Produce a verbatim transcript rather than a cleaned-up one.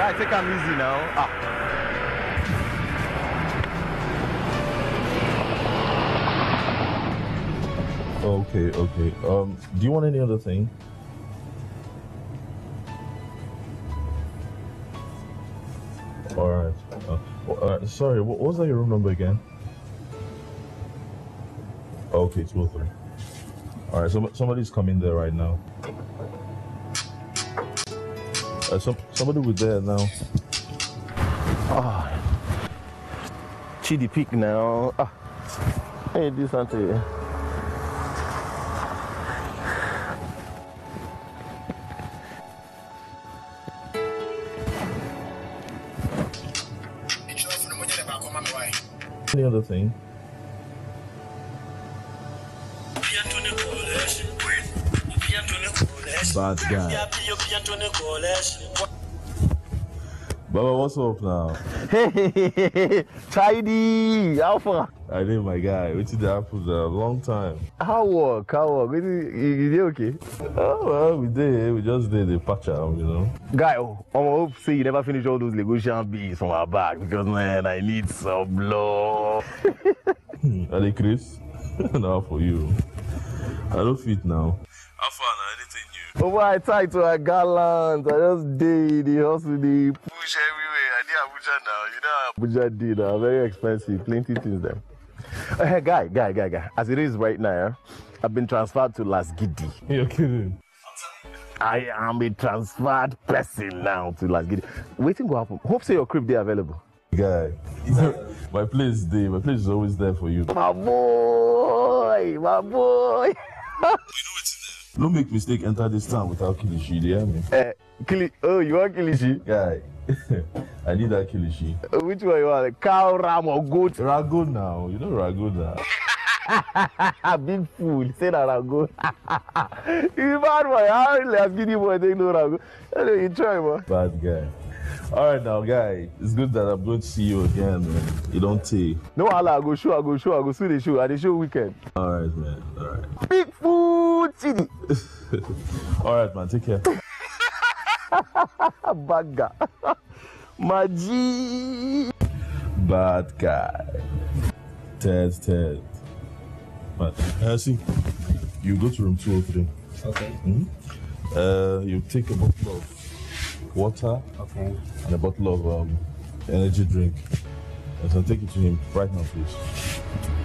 Guy, take am easy now. Ah. Okay, okay. Um, do you want any other thing? All right. Uh, uh, sorry, what was that your room number again? Okay, two oh three. All right, so somebody's coming there right now. Uh, some somebody was there now. Ah. Chidi peak now. Ah. Hey, do something. Any other thing? Bad guy. Baba, what's up now? Hey, Chidi, how far? I did, my guy. We did that for a long time. How work? How work? Is it, is it okay? Oh, well, we did. We just did the patch out, you know. Guy, oh, I hope say you never finish all those Lagosian beats from our bag because, man, I need some blood. Are they Chris? Now for you. I don't fit now. How far now? Anything new? Oh, boy, I tied to a gallant. I just did the hustle, the push everywhere. I did Abuja now. You know how Abuja did. Uh, very expensive. Plenty things there. Uh, hey, guy, guy, guy, guy. As it is right now, I've been transferred to Las Gidi. You're kidding. I am a transferred person now to Las Gidi. Waiting to happen. Hope say your crib there available. Guy, my place is there. My place is always there for you. My boy, my boy. Don't make mistake enter this town without Kilishi, you hear me? Uh, Kili oh, you want Kilishi? Guy, I need that Kilishi. Uh, which one you want? Cow, ram, or goat? Ragu now, you know Ragu now. Big fool, say that Ragu. You bad boy, how Las Gidi boy take no Ragu? You try, man. Bad guy. All right now, guy, it's good that I'm going to see you again, man. You don't take. No, Allah, I go show, I go show, I go see the show, at the show weekend. All right, man, all right. Big food city. All right, man, take care. Bad guy. Maji. Bad guy. Ted, Ted. Man, uh, see, you go to room two oh three. Okay. Mm-hmm. Uh, you take a bottle of water, okay, and a bottle of um, energy drink. And so take it to him right now, please.